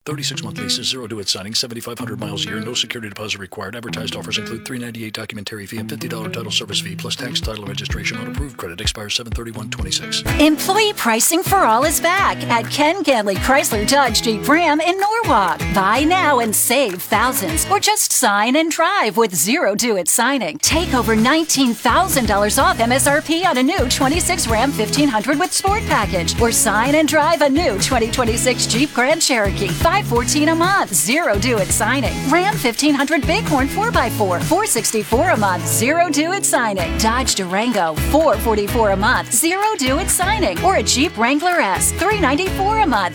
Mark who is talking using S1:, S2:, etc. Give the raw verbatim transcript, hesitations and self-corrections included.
S1: thirty-six month leases, zero due at signing, seventy-five hundred miles a year, no security deposit required. Advertised offers include three hundred ninety-eight dollars documentary fee and fifty dollars title service fee, plus tax, title, and registration on approved credit. Expires seven thirty-one twenty-six.
S2: Employee pricing for all is back at Ken Ganley Chrysler Dodge Jeep Ram in Norwalk. Buy now and save thousands, or just sign and drive with zero due at signing. Take over nineteen thousand dollars off M S R P on a new twenty-six Ram fifteen hundred with Sport Package, or sign and drive a new twenty twenty-six Jeep Grand Cherokee. five fourteen a month, zero due at signing. Ram fifteen hundred Bighorn four by four, four sixty-four a month, zero due at signing. Dodge Durango, four forty-four a month, zero due at signing. Or a Jeep Wrangler S, three ninety-four a month,